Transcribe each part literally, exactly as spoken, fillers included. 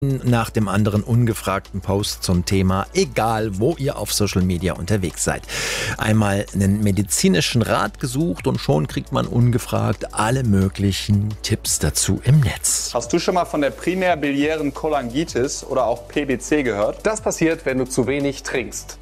nach dem anderen ungefragten Post zum Thema, egal wo ihr auf Social Media unterwegs seid. Einmal einen medizinischen Rat gesucht und schon kriegt man ungefragt alle möglichen Tipps dazu im Netz. Hast du schon mal von der primär-biliären Cholangitis oder auch P B C gehört? Das passiert, wenn du zu wenig trinkst.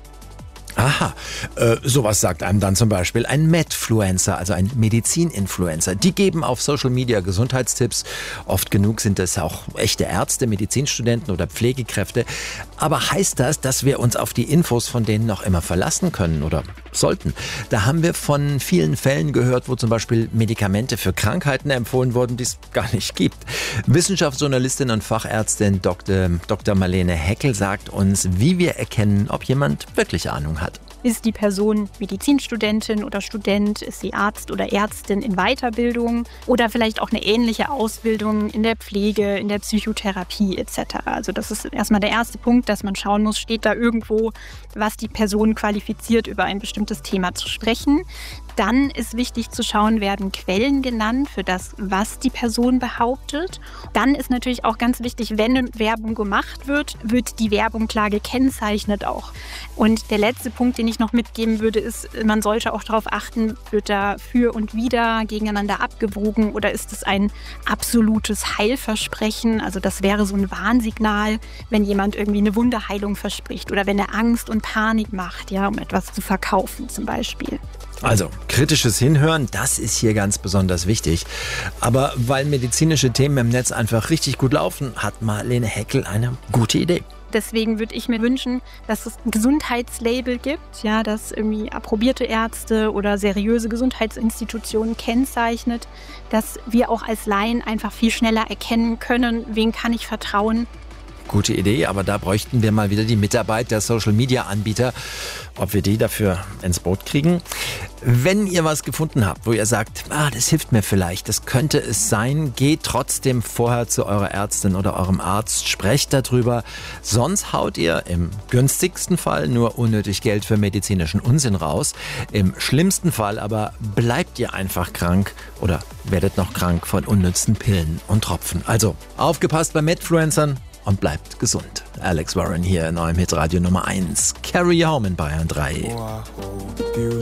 Aha, äh, sowas sagt einem dann zum Beispiel ein Medfluencer, also ein Medizininfluencer. Die geben auf Social Media Gesundheitstipps. Oft genug sind es auch echte Ärzte, Medizinstudenten oder Pflegekräfte. Aber heißt das, dass wir uns auf die Infos von denen noch immer verlassen können oder sollten? Da haben wir von vielen Fällen gehört, wo zum Beispiel Medikamente für Krankheiten empfohlen wurden, die es gar nicht gibt. Wissenschaftsjournalistin und Fachärztin Doktor Doktor Marlene Heckel sagt uns, wie wir erkennen, ob jemand wirklich Ahnung hat. Ist die Person Medizinstudentin oder Student? Ist sie Arzt oder Ärztin in Weiterbildung? Oder vielleicht auch eine ähnliche Ausbildung in der Pflege, in der Psychotherapie et cetera. Also das ist erstmal der erste Punkt, dass man schauen muss, steht da irgendwo, was die Person qualifiziert, über ein bestimmtes Thema zu sprechen. Dann ist wichtig zu schauen, werden Quellen genannt für das, was die Person behauptet. Dann ist natürlich auch ganz wichtig, wenn Werbung gemacht wird, wird die Werbung klar gekennzeichnet auch. Und der letzte Punkt, den ich noch mitgeben würde, ist, man sollte auch darauf achten, wird da für und wider gegeneinander abgewogen oder ist es ein absolutes Heilversprechen? Also das wäre so ein Warnsignal, wenn jemand irgendwie eine Wunderheilung verspricht oder wenn er Angst und Panik macht, ja, um etwas zu verkaufen zum Beispiel. Also, kritisches Hinhören, das ist hier ganz besonders wichtig. Aber weil medizinische Themen im Netz einfach richtig gut laufen, hat Marlene Heckel eine gute Idee. Deswegen würde ich mir wünschen, dass es ein Gesundheitslabel gibt, ja, das irgendwie approbierte Ärzte oder seriöse Gesundheitsinstitutionen kennzeichnet, dass wir auch als Laien einfach viel schneller erkennen können, wen kann ich vertrauen. Gute Idee, aber da bräuchten wir mal wieder die Mitarbeit der Social-Media-Anbieter, ob wir die dafür ins Boot kriegen. Wenn ihr was gefunden habt, wo ihr sagt, ah, das hilft mir vielleicht, das könnte es sein, geht trotzdem vorher zu eurer Ärztin oder eurem Arzt, sprecht darüber. Sonst haut ihr im günstigsten Fall nur unnötig Geld für medizinischen Unsinn raus. Im schlimmsten Fall aber bleibt ihr einfach krank oder werdet noch krank von unnützen Pillen und Tropfen. Also aufgepasst bei Medfluencern und bleibt gesund. Alex Warren hier in eurem Hitradio Nummer eins. Carry Home in Bayern drei.